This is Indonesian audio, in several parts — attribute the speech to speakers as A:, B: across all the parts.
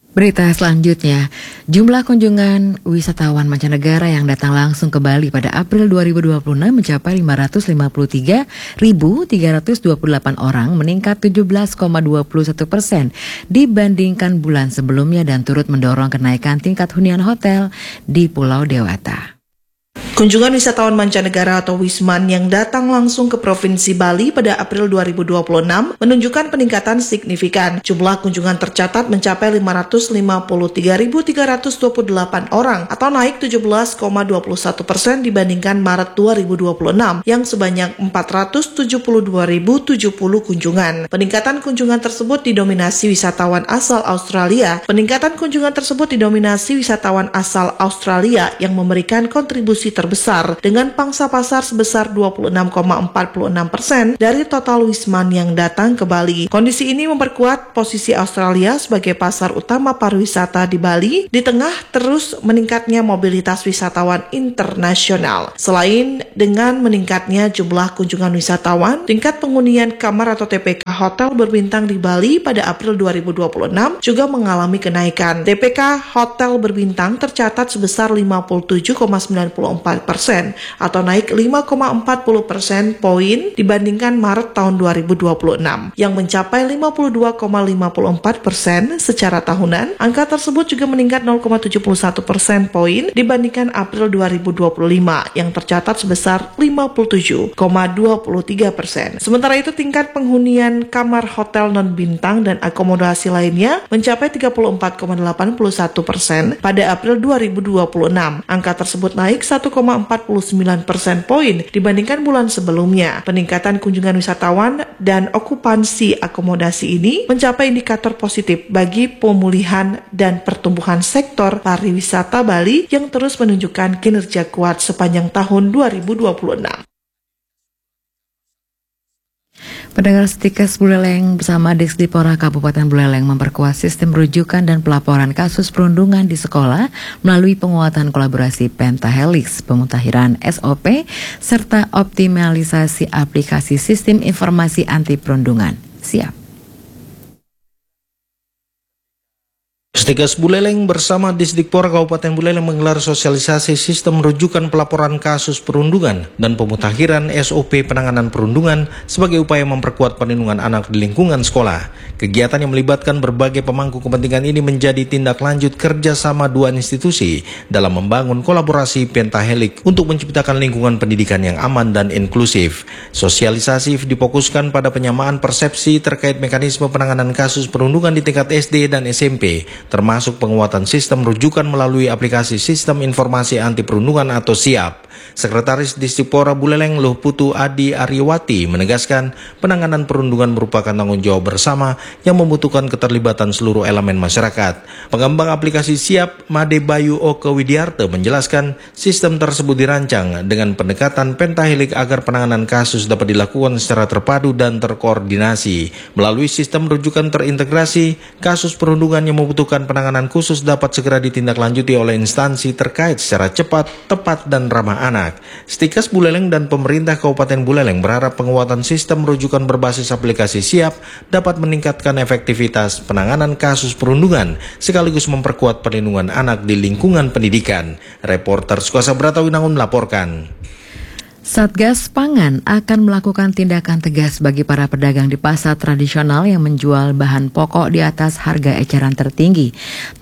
A: Berita selanjutnya, jumlah kunjungan wisatawan mancanegara yang datang langsung ke Bali pada April 2026 mencapai 553.328 orang, meningkat 17,21% dibandingkan bulan sebelumnya dan turut mendorong kenaikan tingkat hunian hotel di Pulau Dewata.
B: Kunjungan wisatawan mancanegara atau Wisman yang datang langsung ke Provinsi Bali pada April 2026 menunjukkan peningkatan signifikan. Jumlah kunjungan tercatat mencapai 553.328 orang atau naik 17,21% dibandingkan Maret 2026 yang sebanyak 472.070 kunjungan. Peningkatan kunjungan tersebut didominasi wisatawan asal Australia. Yang memberikan kontribusi terbesar dengan pangsa pasar sebesar 26,46% dari total Wisman yang datang ke Bali. Kondisi ini memperkuat posisi Australia sebagai pasar utama pariwisata di Bali di tengah terus meningkatnya mobilitas wisatawan internasional. Selain dengan meningkatnya jumlah kunjungan wisatawan, tingkat penghunian kamar atau TPK hotel berbintang di Bali pada April 2026 juga mengalami kenaikan. TPK hotel berbintang tercatat sebesar 57,94% atau naik 5,40% poin dibandingkan Maret tahun 2026 yang mencapai 52,54% secara tahunan. Angka tersebut juga meningkat 0,71% poin dibandingkan April 2025 yang tercatat sebesar 57,23%. Sementara itu tingkat penghunian kamar hotel non-bintang dan akomodasi lainnya mencapai 34,81% pada April 2026. Angka tersebut naik 1,49% poin dibandingkan bulan sebelumnya. Peningkatan kunjungan wisatawan dan okupansi akomodasi ini mencapai indikator positif bagi pemulihan dan pertumbuhan sektor pariwisata Bali yang terus menunjukkan kinerja kuat sepanjang tahun 2026.
A: Pendengar Setikes Buleleng bersama Disdipora Kabupaten Buleleng memperkuat sistem rujukan dan pelaporan kasus perundungan di sekolah melalui penguatan kolaborasi Pentahelix, pemutahiran SOP, serta optimalisasi aplikasi sistem informasi anti perundungan. Siap.
C: Setikes Buleleng bersama Disdikpor Kabupaten Buleleng menggelar sosialisasi sistem rujukan pelaporan kasus perundungan dan pemutakhiran SOP penanganan perundungan sebagai upaya memperkuat perlindungan anak di lingkungan sekolah. Kegiatan yang melibatkan berbagai pemangku kepentingan ini menjadi tindak lanjut kerjasama dua institusi dalam membangun kolaborasi Pentahelix untuk menciptakan lingkungan pendidikan yang aman dan inklusif. Sosialisasi difokuskan pada penyamaan persepsi terkait mekanisme penanganan kasus perundungan di tingkat SD dan SMP, termasuk penguatan sistem rujukan melalui aplikasi Sistem Informasi Anti Perundungan atau SIAP. Sekretaris Disdipora Buleleng Luh Putu Adi Aryawati menegaskan penanganan perundungan merupakan tanggung jawab bersama yang membutuhkan keterlibatan seluruh elemen masyarakat. Pengembang aplikasi SIAP Made Bayu Oke Widiarte menjelaskan sistem tersebut dirancang dengan pendekatan Pentahelix agar penanganan kasus dapat dilakukan secara terpadu dan terkoordinasi. Melalui sistem rujukan terintegrasi, kasus perundungan yang membutuhkan penanganan khusus dapat segera ditindaklanjuti oleh instansi terkait secara cepat, tepat, dan ramah anak. Setikes Buleleng dan pemerintah Kabupaten Buleleng berharap penguatan sistem rujukan berbasis aplikasi SIAP dapat meningkatkan efektivitas penanganan kasus perundungan sekaligus memperkuat perlindungan anak di lingkungan pendidikan. Reporter Sukuasa Bratawinangun melaporkan.
A: Satgas Pangan akan melakukan tindakan tegas bagi para pedagang di pasar tradisional yang menjual bahan pokok di atas harga eceran tertinggi.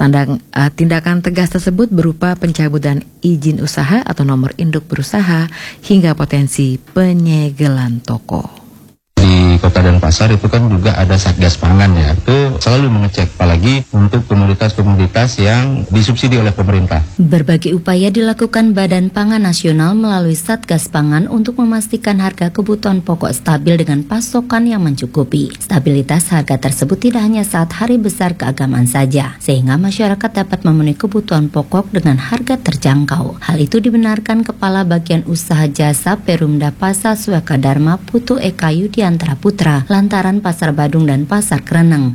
A: Tindakan tegas tersebut berupa pencabutan izin usaha atau nomor induk berusaha hingga potensi penyegelan toko.
D: Di Kota Denpasar itu kan juga ada Satgas Pangan ya, itu selalu mengecek apalagi untuk komoditas-komoditas yang disubsidi oleh pemerintah.
E: Berbagai upaya dilakukan Badan Pangan Nasional melalui Satgas Pangan untuk memastikan harga kebutuhan pokok stabil dengan pasokan yang mencukupi. Stabilitas harga tersebut tidak hanya saat hari besar keagamaan saja, sehingga masyarakat dapat memenuhi kebutuhan pokok dengan harga terjangkau. Hal itu dibenarkan Kepala Bagian Usaha Jasa Perumda Pasar Sweka Dharma Putu Eka Yudiantara Putra, lantaran Pasar Badung dan Pasar Kereneng menjadi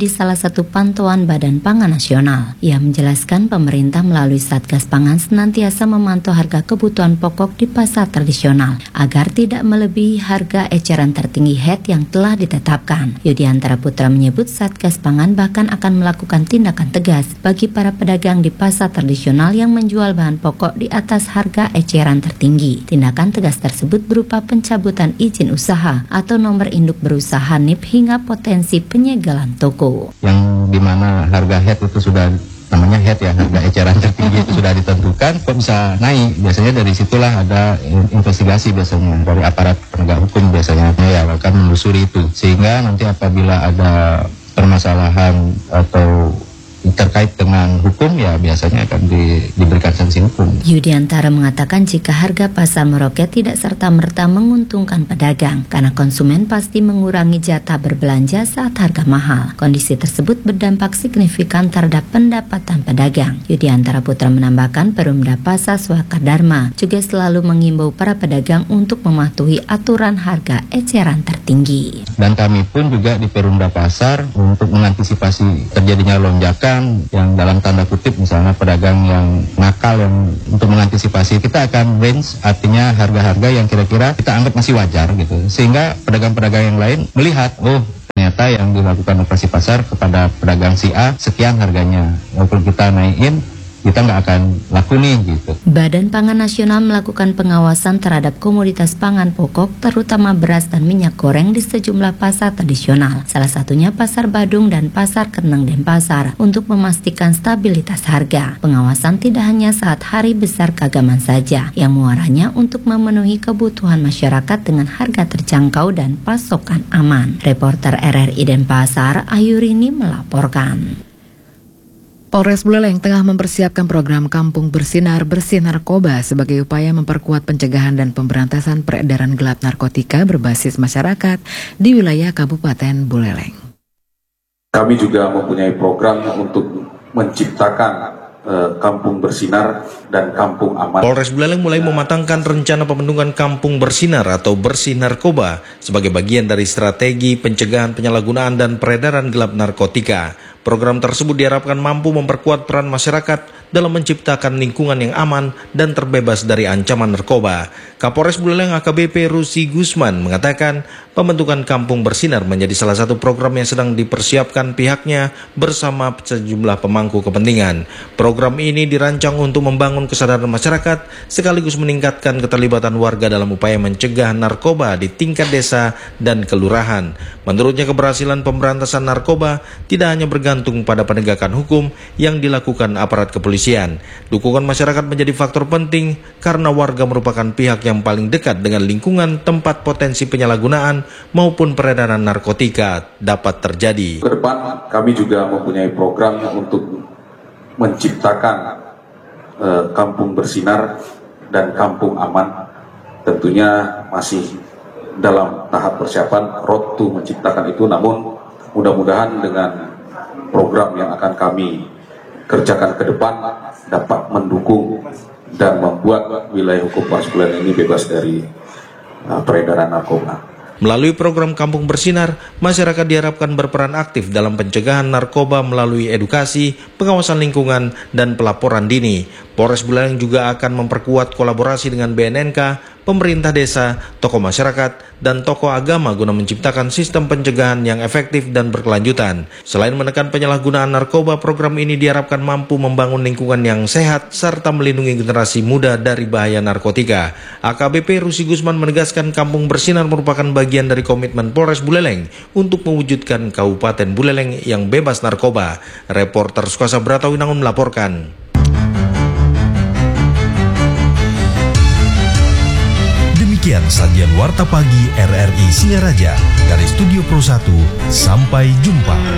E: salah satu pantauan Badan Pangan Nasional. Ia menjelaskan pemerintah melalui Satgas Pangan senantiasa memantau harga kebutuhan pokok di pasar tradisional agar tidak melebihi harga eceran tertinggi HET yang telah ditetapkan. Yudiantara Putra menyebut Satgas Pangan bahkan akan melakukan tindakan tegas bagi para pedagang di pasar tradisional yang menjual bahan pokok di atas harga eceran tertinggi. Tindakan tegas tersebut berupa pencabutan izin usaha atau nomor induk berusaha NIP hingga potensi penyegelan toko.
D: Yang dimana harga HET itu sudah namanya HET ya, harga eceran tertinggi itu sudah ditentukan, kok bisa naik? Biasanya dari situlah ada investigasi biasanya dari aparat penegak hukum biasanya ya akan menelusuri itu, sehingga nanti apabila ada permasalahan atau terkait dengan hukum ya biasanya akan diberikan sanksi hukum.
E: Yudiantara mengatakan jika harga pasar meroket tidak serta-merta menguntungkan pedagang karena konsumen pasti mengurangi jatah berbelanja saat harga mahal. Kondisi tersebut berdampak signifikan terhadap pendapatan pedagang. Yudiantara Putra menambahkan Perumda Pasar Swakardarma juga selalu mengimbau para pedagang untuk mematuhi aturan harga eceran tertinggi.
D: Dan kami pun juga di Perumda Pasar untuk mengantisipasi terjadinya lonjakan yang dalam tanda kutip misalnya pedagang yang nakal, yang untuk mengantisipasi kita akan range, artinya harga-harga yang kira-kira kita anggap masih wajar gitu, sehingga pedagang-pedagang yang lain melihat oh ternyata yang dilakukan operasi pasar kepada pedagang si A sekian harganya, walaupun kita naikin kita nggak akan laku nih gitu.
E: Badan Pangan Nasional melakukan pengawasan terhadap komoditas pangan pokok terutama beras dan minyak goreng di sejumlah pasar tradisional. Salah satunya Pasar Badung dan Pasar Keneng Denpasar untuk memastikan stabilitas harga. Pengawasan tidak hanya saat hari besar keagamaan saja, yang muaranya untuk memenuhi kebutuhan masyarakat dengan harga terjangkau dan pasokan aman. Reporter RRI Denpasar, Ayurini melaporkan.
A: Polres Buleleng tengah mempersiapkan program Kampung Bersinar Bersih Narkoba sebagai upaya memperkuat pencegahan dan pemberantasan peredaran gelap narkotika berbasis masyarakat di wilayah Kabupaten Buleleng.
F: Kami juga mempunyai program untuk menciptakan Kampung Bersinar dan Kampung Aman.
C: Polres Buleleng mulai mematangkan rencana pembentukan Kampung Bersinar atau Bersih Narkoba sebagai bagian dari strategi pencegahan penyalahgunaan dan peredaran gelap narkotika. Program tersebut diharapkan mampu memperkuat peran masyarakat dalam menciptakan lingkungan yang aman dan terbebas dari ancaman narkoba. Kapolres Buleleng AKBP Rusi Gusman mengatakan pembentukan Kampung Bersinar menjadi salah satu program yang sedang dipersiapkan pihaknya bersama sejumlah pemangku kepentingan. Program ini dirancang untuk membangun kesadaran masyarakat sekaligus meningkatkan keterlibatan warga dalam upaya mencegah narkoba di tingkat desa dan kelurahan. Menurutnya keberhasilan pemberantasan narkoba tidak hanya bergantung pada penegakan hukum yang dilakukan aparat kepolisian. Dukungan masyarakat menjadi faktor penting karena warga merupakan pihak yang paling dekat dengan lingkungan tempat potensi penyalahgunaan maupun peredaran narkotika dapat terjadi.
F: Ke depan kami juga mempunyai program untuk menciptakan Kampung Bersinar dan Kampung Aman. Tentunya masih dalam tahap persiapan road to menciptakan itu, namun mudah-mudahan dengan program yang akan kami kerjakan ke depan dapat mendukung dan membuat wilayah hukum Polres Buleleng ini bebas dari peredaran narkoba.
C: Melalui program Kampung Bersinar, masyarakat diharapkan berperan aktif dalam pencegahan narkoba melalui edukasi, pengawasan lingkungan, dan pelaporan dini. Polres Buleleng juga akan memperkuat kolaborasi dengan BNNK, pemerintah desa, tokoh masyarakat, dan tokoh agama guna menciptakan sistem pencegahan yang efektif dan berkelanjutan. Selain menekan penyalahgunaan narkoba, program ini diharapkan mampu membangun lingkungan yang sehat serta melindungi generasi muda dari bahaya narkotika. AKBP Rusi Gusman menegaskan Kampung Bersinar merupakan bagian dari komitmen Polres Buleleng untuk mewujudkan Kabupaten Buleleng yang bebas narkoba. Reporter Sukasa Bratawinangun melaporkan.
G: Demikian sajian Warta Pagi RRI Singaraja dari Studio Pro 1. Sampai jumpa.